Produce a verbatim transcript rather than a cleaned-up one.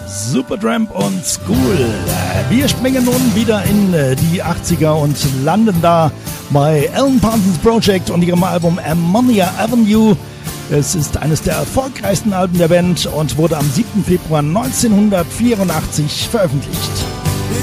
Supertramp und School. Wir springen nun wieder in die achtziger und landen da bei Alan Parsons Project und ihrem Album Ammonia Avenue. Es ist eines der erfolgreichsten Alben der Band und wurde am siebten Februar neunzehnhundertvierundachtzig veröffentlicht.